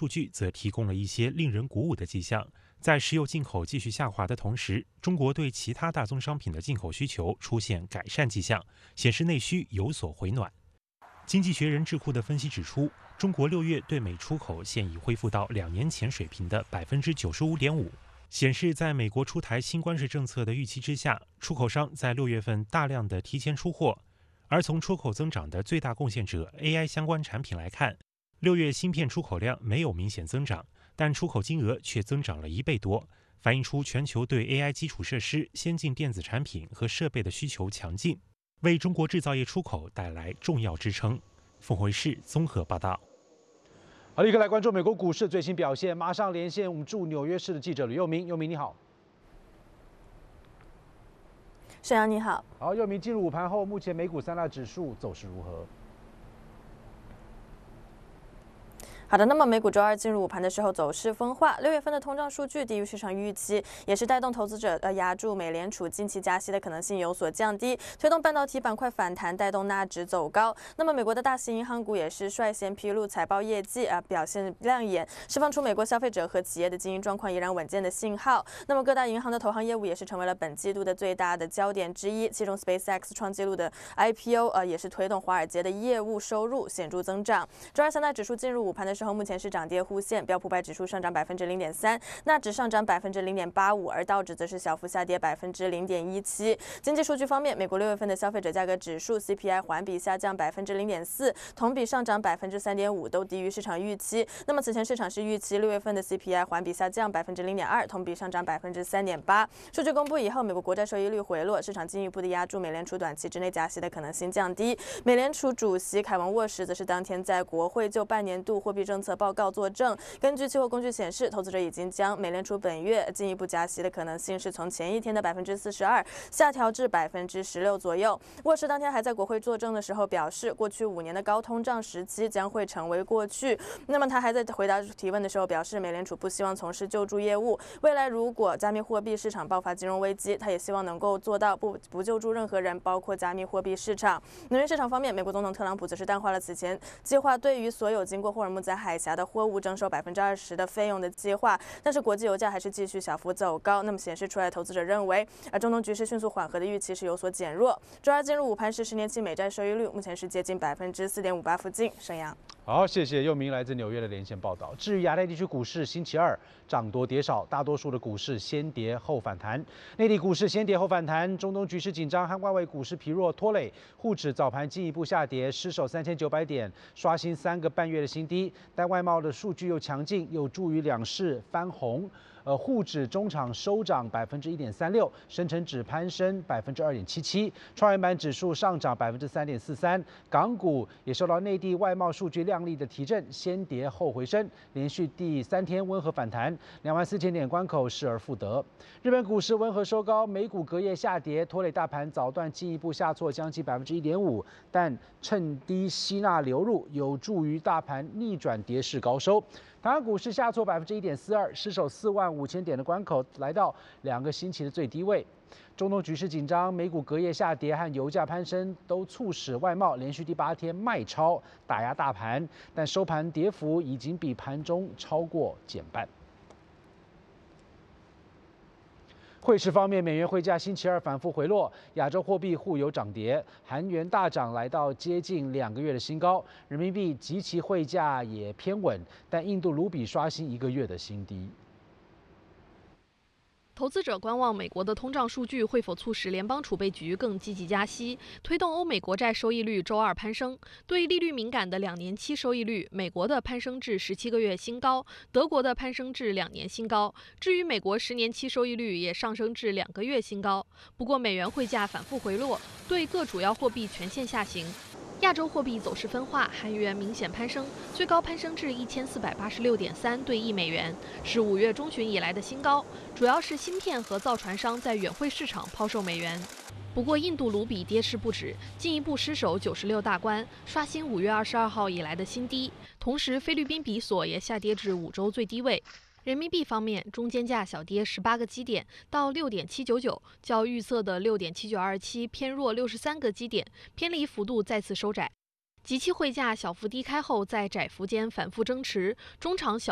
数据则提供了一些令人鼓舞的迹象。在石油进口继续下滑的同时，中国对其他大宗商品的进口需求出现改善迹象，显示内需有所回暖。经济学人智库的分析指出，中国6月对美出口现已恢复到2年前水平的95.5%，显示在美国出台新关税政策的预期之下，出口商在6月份大量的提前出货。而从出口增长的最大贡献者 AI 相关产品来看，6月芯片出口量没有明显增长，但出口金额却增长了1倍多，反映出全球对 AI 基础设施、先进电子产品和设备的需求强劲，为中国制造业出口带来重要支撑。凤凰卫视综合报道。 好，立刻来关注美国股市最新表现，马上连线我们驻纽约市的记者吕佑明。佑明你好。 沈阳你好。 好，佑明，进入午盘后，目前美股3大指数走势如何？ 好的，那么美股周二进入午盘的时候走势分化，6月份的通胀数据低于市场预期，也是带动投资者压住美联储近期加息的可能性有所降低，推动半导体板块反弹，带动纳指走高。那么美国的大型银行股也是率先披露财报业绩表现亮眼，释放出美国消费者和企业的经营状况依然稳健的信号。那么各大银行的投行业务也是成为了本季度的最大的焦点之一，其中 SpaceX 创纪录的 IPO 也是推动华尔街的业务收入显著增长。周二3大指数进入午盘的时候，目前是涨跌互现，标普500指数上涨0.3%，纳指上涨0.85%，而道指则是小幅下跌0.17%。经济数据方面，美国6月份的消费者价格指数 CPI 环比下降0.4%，同比上涨3.5%，都低于市场预期。那么此前市场是预期6月份的 CPI 环比下降0.2%，同比上涨3.8%。数据公布以后，美国国债收益率回落，市场进一步的压住美联储短期之内加息的可能性降低。美联储主席凯文沃什则是当天在国会就半年度货币政策报告作证，根据期货工具显示，投资者已经将美联储本月进一步加息的可能性是从前一天的42%下调至16%左右。沃什当天还在国会作证的时候表示，过去5年的高通胀时期将会成为过去。那么他还在回答提问的时候表示，美联储不希望从事救助业务，未来如果加密货币市场爆发金融危机，他也希望能够做到不救助任何人，包括加密货币市场。能源市场方面，美国总统特朗普则是淡化了此前计划对于所有经过霍尔木兹海峡的货物征收20%的费用的计划，但是国际油价还是继续小幅走高，那么显示出来投资者认为中东局势迅速缓和的预期是有所减弱。周二进入午盘时，10年期美债收益率目前是接近4.58%附近。沈阳， 好，谢谢佑明来自纽约的连线报道。至于亚太地区股市，星期二涨多跌少，大多数的股市先跌后反弹。内地股市先跌后反弹，中东局势紧张和外围股市疲弱拖累，沪指早盘进一步下跌，失守3900点，刷新3个半月的新低。但外贸的数据又强劲，有助于两市翻红。沪指中场收涨1.36%，深成指攀升2.77%，创业板指数上涨3.43%。港股也受到内地外贸数据亮丽的提振，先跌后回升，连续第3天温和反弹，24000点关口失而复得。日本股市温和收高，美股隔夜下跌，拖累大盘早段进一步下挫将近1.5%，但趁低吸纳流入，有助于大盘逆转跌势高收。台湾股市下挫1.42%，失守45000点的关口，来到2个星期的最低位。中东局势紧张，美股隔夜下跌和油价攀升都促使外贸连续第8天卖超，打压大盘，但收盘跌幅已经比盘中超过减半。汇市方面，美元汇价星期二反复回落，亚洲货币互有涨跌，韩元大涨来到接近2个月的新高，人民币及其汇价也偏稳，但印度卢比刷新1个月的新低。 投资者观望美国的通胀数据会否促使联邦储备局更积极加息，推动欧美国债收益率周二攀升。对利率敏感的2年期收益率，美国的攀升至17个月新高，德国的攀升至2年新高。至于美国10年期收益率也上升至2个月新高。不过美元汇价反复回落，对各主要货币全线下行。亚洲货币走势分化，韩元明显攀升，最高攀升至1486.3对1美元，是5月中旬以来的新高，主要是芯片和造船商在远汇市场抛售美元。不过印度卢比跌势不止，进一步失守96大关，刷新5月22号以来的新低。同时菲律宾比索也下跌至5周最低位。人民币方面，中间价小跌18个基点到6.799，较预测的6.7927偏弱63个基点，偏离幅度再次收窄。即期汇价小幅低开后，在窄幅间反复争持，中场小